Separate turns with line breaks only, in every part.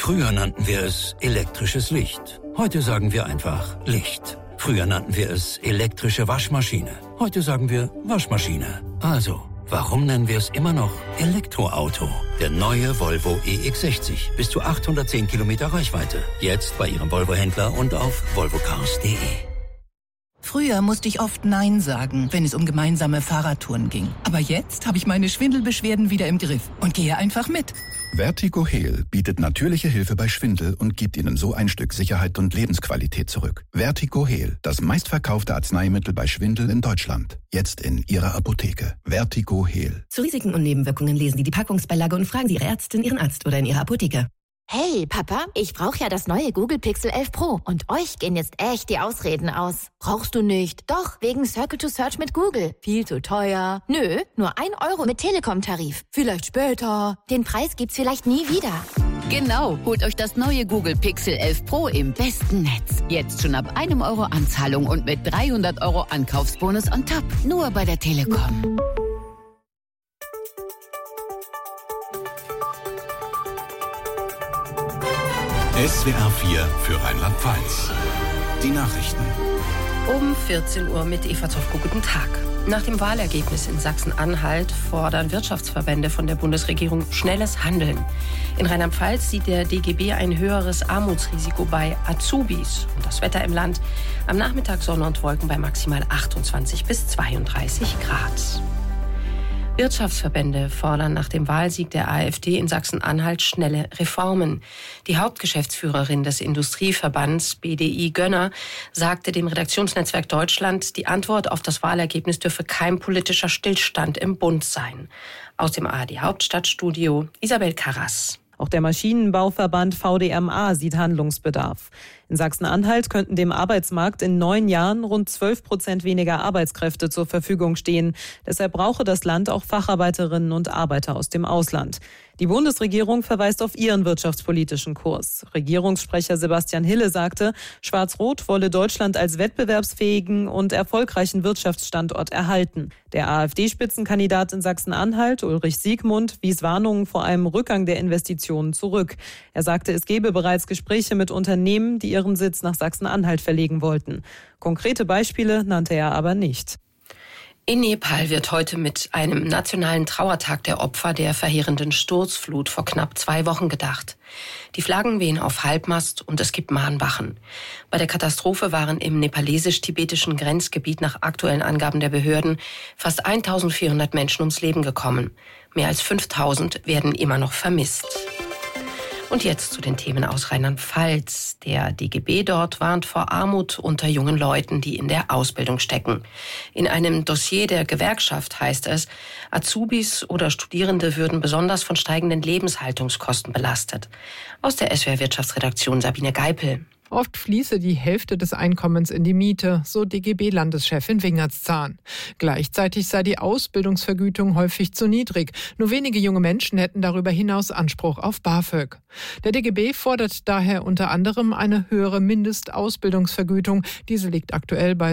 Früher nannten wir es elektrisches Licht. Heute sagen wir einfach Licht. Früher nannten wir es elektrische Waschmaschine. Heute sagen wir Waschmaschine. Also, warum nennen wir es immer noch Elektroauto? Der neue Volvo EX60. Bis zu 810 Kilometer Reichweite. Jetzt bei Ihrem Volvo-Händler und auf volvocars.de.
Früher musste ich oft Nein sagen, wenn es um gemeinsame Fahrradtouren ging. Aber jetzt habe ich meine Schwindelbeschwerden wieder im Griff und gehe einfach mit.
Vertigo Heal bietet natürliche Hilfe bei Schwindel und gibt Ihnen so ein Stück Sicherheit und Lebensqualität zurück. Vertigo Heal, das meistverkaufte Arzneimittel bei Schwindel in Deutschland. Jetzt in Ihrer Apotheke. Vertigo Heal.
Zu Risiken und Nebenwirkungen lesen Sie die Packungsbeilage und fragen Sie Ihre Ärztin, Ihren Arzt oder in Ihrer Apotheke.
Hey, Papa, ich brauche ja das neue Google Pixel 11 Pro. Und euch gehen jetzt echt die Ausreden aus. Brauchst du nicht? Doch, wegen Circle to Search mit Google. Viel zu teuer. Nö, nur 1 Euro mit Telekom-Tarif. Vielleicht später. Den Preis gibt's vielleicht nie wieder.
Genau, holt euch das neue Google Pixel 11 Pro im besten Netz. Jetzt schon ab 1 Euro Anzahlung und mit 300 Euro Ankaufsbonus on top. Nur bei der Telekom.
SWR 4 für Rheinland-Pfalz. Die Nachrichten.
Um 14 Uhr mit Eva Zofko. Guten Tag. Nach dem Wahlergebnis in Sachsen-Anhalt fordern Wirtschaftsverbände von der Bundesregierung schnelles Handeln. In Rheinland-Pfalz sieht der DGB ein höheres Armutsrisiko bei Azubis. Und das Wetter im Land: am Nachmittag Sonne und Wolken bei maximal 28 bis 32 Grad. Wirtschaftsverbände fordern nach dem Wahlsieg der AfD in Sachsen-Anhalt schnelle Reformen. Die Hauptgeschäftsführerin des Industrieverbands BDI Gönner sagte dem Redaktionsnetzwerk Deutschland, die Antwort auf das Wahlergebnis dürfe kein politischer Stillstand im Bund sein. Aus dem ARD Hauptstadtstudio Isabel Karras.
Auch der Maschinenbauverband VDMA sieht Handlungsbedarf. In Sachsen-Anhalt könnten dem Arbeitsmarkt in 9 Jahren rund 12% weniger Arbeitskräfte zur Verfügung stehen. Deshalb brauche das Land auch Facharbeiterinnen und Arbeiter aus dem Ausland. Die Bundesregierung verweist auf ihren wirtschaftspolitischen Kurs. Regierungssprecher Sebastian Hille sagte, Schwarz-Rot wolle Deutschland als wettbewerbsfähigen und erfolgreichen Wirtschaftsstandort erhalten. Der AfD-Spitzenkandidat in Sachsen-Anhalt, Ulrich Siegmund, wies Warnungen vor einem Rückgang der Investitionen zurück. Er sagte, es gebe bereits Gespräche mit Unternehmen, die ihren Sitz nach Sachsen-Anhalt verlegen wollten. Konkrete Beispiele nannte er aber nicht.
In Nepal wird heute mit einem nationalen Trauertag der Opfer der verheerenden Sturzflut vor knapp 2 Wochen gedacht. Die Flaggen wehen auf Halbmast und es gibt Mahnwachen. Bei der Katastrophe waren im nepalesisch-tibetischen Grenzgebiet nach aktuellen Angaben der Behörden fast 1400 Menschen ums Leben gekommen. Mehr als 5000 werden immer noch vermisst. Und jetzt zu den Themen aus Rheinland-Pfalz. Der DGB dort warnt vor Armut unter jungen Leuten, die in der Ausbildung stecken. In einem Dossier der Gewerkschaft heißt es, Azubis oder Studierende würden besonders von steigenden Lebenshaltungskosten belastet. Aus der SWR Wirtschaftsredaktion Sabine Geipel.
Oft fließe die Hälfte des Einkommens in die Miete, so DGB-Landeschefin Wingertszahn. Gleichzeitig sei die Ausbildungsvergütung häufig zu niedrig. Nur wenige junge Menschen hätten darüber hinaus Anspruch auf BAföG. Der DGB fordert daher unter anderem eine höhere Mindestausbildungsvergütung. Diese liegt aktuell bei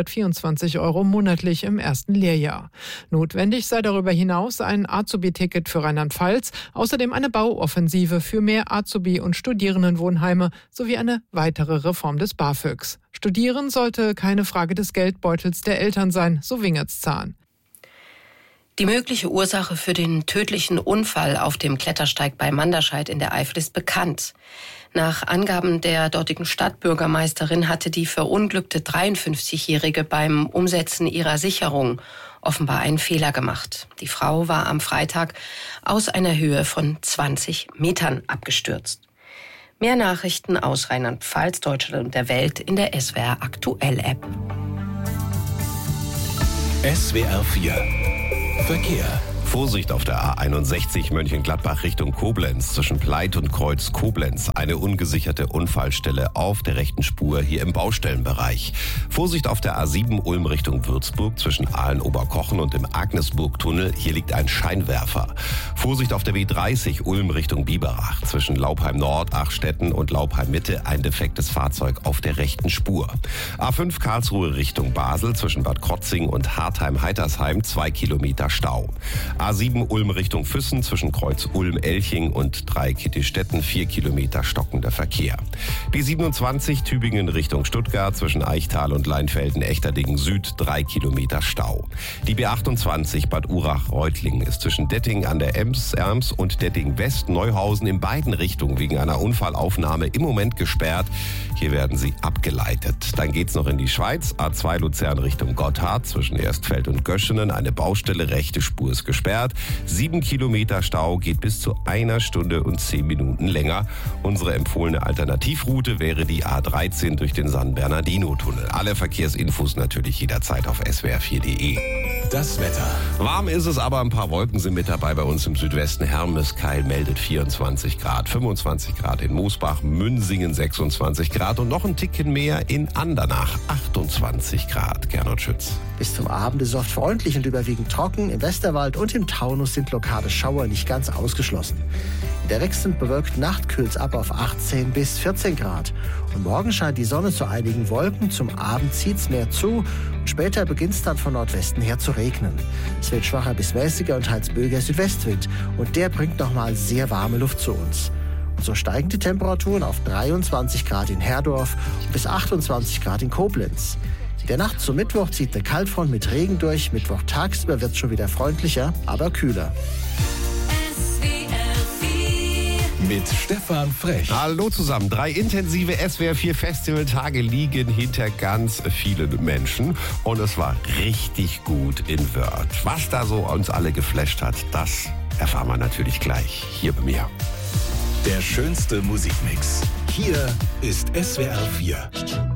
724 € monatlich im ersten Lehrjahr. Notwendig sei darüber hinaus ein Azubi-Ticket für Rheinland-Pfalz, außerdem eine Bauoffensive für mehr Azubi- und Studierendenwohnheime sowie eine weitere Reform des BAföGs. Studieren sollte keine Frage des Geldbeutels der Eltern sein, so Wingertszahn.
Die mögliche Ursache für den tödlichen Unfall auf dem Klettersteig bei Manderscheid in der Eifel ist bekannt. Nach Angaben der dortigen Stadtbürgermeisterin hatte die verunglückte 53-Jährige beim Umsetzen ihrer Sicherung offenbar einen Fehler gemacht. Die Frau war am Freitag aus einer Höhe von 20 Metern abgestürzt. Mehr Nachrichten aus Rheinland-Pfalz, Deutschland und der Welt in der SWR Aktuell App.
SWR 4 Verkehr.
Vorsicht auf der A61 Mönchengladbach Richtung Koblenz zwischen Pleit und Kreuz Koblenz. Eine ungesicherte Unfallstelle auf der rechten Spur hier im Baustellenbereich. Vorsicht auf der A7 Ulm Richtung Würzburg zwischen Aalen-Oberkochen und dem Agnesburg-Tunnel. Hier liegt ein Scheinwerfer. Vorsicht auf der B30 Ulm Richtung Biberach zwischen Laupheim Nord, Achstetten und Laupheim Mitte. Ein defektes Fahrzeug auf der rechten Spur. A5 Karlsruhe Richtung Basel zwischen Bad Krotzing und Hartheim-Heitersheim 2 Kilometer Stau. A7 Ulm Richtung Füssen zwischen Kreuz Ulm-Elching und Dreieck-Kittistetten 4 Kilometer stockender Verkehr. Die 27 Tübingen Richtung Stuttgart zwischen Eichtal und Leinfelden-Echterdingen Süd 3 Kilometer Stau. Die B28 Bad Urach-Reutlingen ist zwischen Detting an der Erms und Detting-West-Neuhausen in beiden Richtungen wegen einer Unfallaufnahme im Moment gesperrt. Hier werden sie abgeleitet. Dann geht's noch in die Schweiz. A2 Luzern Richtung Gotthard zwischen Erstfeld und Göschenen. Eine Baustelle, rechte Spur ist gesperrt. 7 Kilometer Stau, geht bis zu 1 Stunde und 10 Minuten länger. Unsere empfohlene Alternativroute wäre die A13 durch den San Bernardino-Tunnel. Alle Verkehrsinfos natürlich jederzeit auf swr4.de.
Das Wetter.
Warm ist es, aber ein paar Wolken sind mit dabei bei uns im Südwesten. Hermeskeil meldet 24 Grad, 25 Grad in Moosbach, Münsingen 26 Grad und noch ein Ticken mehr in Andernach, 28 Grad. Gernot Schütz.
Bis zum Abend ist es oft freundlich und überwiegend trocken. Im Westerwald und im Taunus sind lokale Schauer nicht ganz ausgeschlossen. In der wechselnd bewölkten Nacht kühlt es ab auf 18 bis 14 Grad. Und morgen scheint die Sonne zu einigen Wolken. Zum Abend zieht es mehr zu und später beginnt es dann von Nordwesten her zu regnen. Es wird schwacher bis mäßiger und teils böiger Südwestwind. Und der bringt nochmal sehr warme Luft zu uns. Und so steigen die Temperaturen auf 23 Grad in Herdorf und bis 28 Grad in Koblenz. In der Nacht zum Mittwoch zieht eine Kaltfront mit Regen durch. Mittwoch tagsüber wird es schon wieder freundlicher, aber kühler.
Mit Stefan Frech.
Hallo zusammen. 3 intensive SWR4 Festivaltage liegen hinter ganz vielen Menschen. Und es war richtig gut in Wörth. Was da so uns alle geflasht hat, das erfahren wir natürlich gleich hier bei mir.
Der schönste Musikmix. Hier ist SWR4.